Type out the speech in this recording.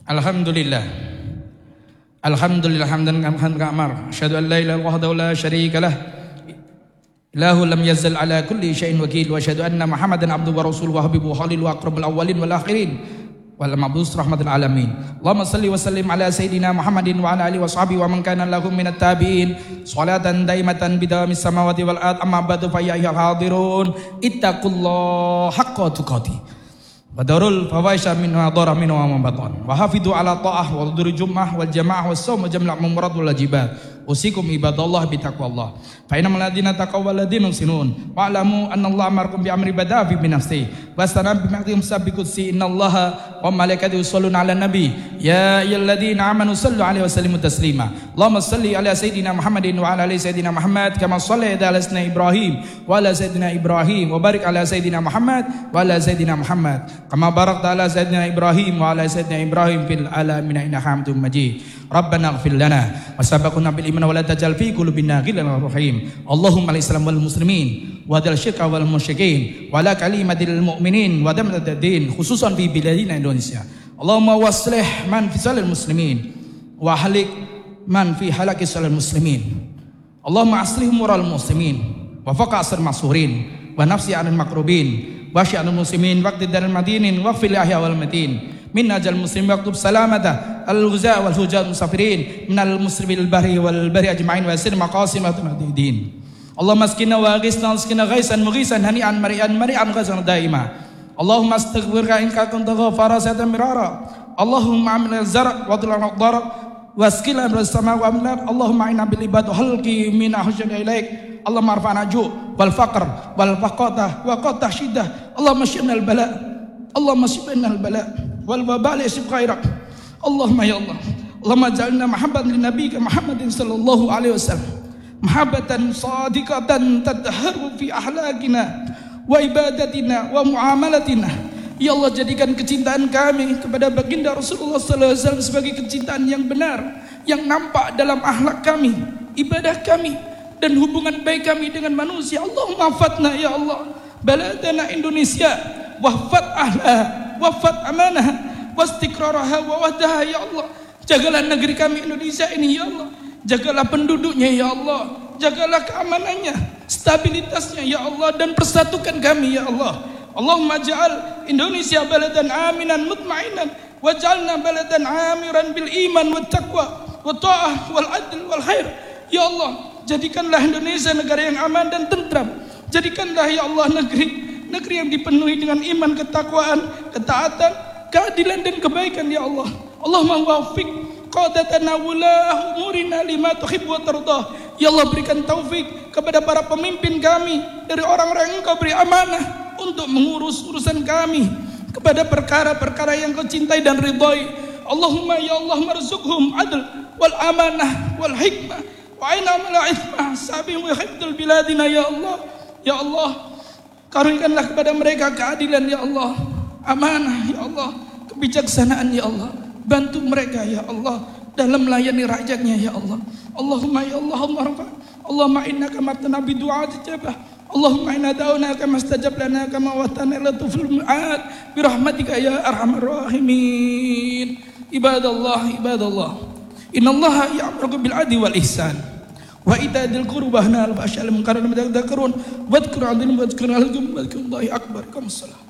Alhamdulillah. Alhamdulillah hamdan ka'amar. Asyhadu an la ilaha illallah wahdahu la syarika lah. Ilahu lam yazal ala kulli syai'in wakil. Wa asyhadu anna Muhammadan abduhu wa rasuluhu wa habibuhu khalil wa aqrabul awwalin wal akhirin wal mab'us rahmatal alamin. Allahumma salli wa sallim ala sayyidina Muhammadin wa ala alihi wa sahbihi wa man kana lahum minat tabi'in salatan daimatan bidawamis samawati wal ard. Amma ba'du fa ya ayyuhal hadirun ittaqullaha haqqa tuqatih. Wadarul fawaisha min hadara min wa mabatan wa hafidu ala ta'ah wa dhuri jum'ah wal jamaah was sawm jamla' mumrad wal wajibat usikum ibadallah bi taqwallah fa inna ladina taqaw ladina sinun wa alamu anna Allah amarkum bi amri badafi bi nafsi wasana bi ma'dhum sabiqutsi inna Allah wa malaikatahu yusalluna ala nabi ya ayyuhalladhina amanu sallu alaihi wa sallimu taslima Allahumma salli ala sayidina Muhammadin wa ala ali sayidina Muhammad kama shallaita ala sayyidina Ibrahim wa ala sayidina Ibrahim wa barik ala sayidina Muhammad wa ala sayidina Muhammad kama barakta ala sayyidina Ibrahim wa ala sayyidina Ibrahim fil alamin innaka Hamidum Majid. Rabbana ighfir lana wa sabaqna bil iman wa la tajal fi qulubina ghillan lil rahim. Allahumma al-islam wal muslimin wa dal syirka wal musyrikin wa la kalimatil mu'minin wa damad ad-din khususan fi biladina Indonesia. Allahumma waslih man fi salil muslimin wa halik man fi halaki salil muslimin. Allahumma aslih mural muslimin wa faqa asr masurin wa nafsi anil makrubin wa syi'anul muslimin waqti daril madinin waqfil ahya wal matin minna ajal muslim waqtub salamata al-ghuza wal hujat musafirin minal muslimin al-bahri wal bari ajma'in wa sir maqasimatul din. Allahumma askina wa aghisna askina ghaisan mughisan hani'an mari'an ghaisan daima. Allahumma astaghfirka in kunta ghafara satan mirara. Allahumma amil zar' wa tulana dhar wa askila bil sama wa amnar. Allahumma inna bil ibad halqi min ahjan ilaik. Allahumma arfa'na ju' wal faqr wal faqata wa qata syiddah. Allahumma shifna al bala. Allahumma shifna al bala wal wabal yasib khairak. Allahumma ya Allah. Allahumma ja'alna mahabbatan lin nabiyika Muhammadin sallallahu alaihi wasallam. Mahabbatan sadiqatan tadharu fi ahlakina wa ibadatina wa muamalatina. Ya Allah, jadikan kecintaan kami kepada baginda Rasulullah sallallahu alaihi wasallam sebagai kecintaan yang benar, yang nampak dalam akhlak kami, ibadah kami, dan hubungan baik kami dengan manusia. Allahumma fatna ya Allah baladana Indonesia wafat ahlah wafat amanah wastiqraraha wa wahdaha ya Allah. Jagalah negeri kami Indonesia ini ya Allah. Jagalah penduduknya ya Allah. Jagalah keamanannya, stabilitasnya ya Allah, dan persatukan kami ya Allah. Allahumma ja'al Indonesia baladan aminan mutmainan waj'alna baladan amiran bil iman wat taqwa wa ta'ah wal adl wal khair. Ya Allah, jadikanlah Indonesia negara yang aman dan tentram. Jadikanlah ya Allah negeri yang dipenuhi dengan iman, ketakwaan, ketaatan, keadilan dan kebaikan ya Allah. Allahumma wafiq qadatana wula umurina lima tuhibbu wa tardah. Ya Allah, berikan taufik kepada para pemimpin kami dari orang-orang yang Engkau beri amanah untuk mengurus urusan kami kepada perkara-perkara yang Kau cintai dan ridhai. Allahumma ya Allah marzuqhum adl wal amanah wal hikmah wa aina mala ithmah sabihum wa hifdzul biladina ya Allah. Ya Allah, karunikanlah kepada mereka keadilan ya Allah, amanah ya Allah, kebijaksanaan ya Allah. Bantu mereka ya Allah dalam melayani rakyatnya ya Allah. Allahumma ya Allah Allahumma innaka martana bi du'ati jabah. Allahumma inna da'unaka mastajab lana kama watana latuful mu'ad bi rahmatika ya arhamar rahimin. Ibadallah innallaha ya'muru bil 'adli wal ihsan wa ita'il qurba wa nahyi 'anil fahsya'i wal munkari wal baghi wadhkuru 'indallahi akbar.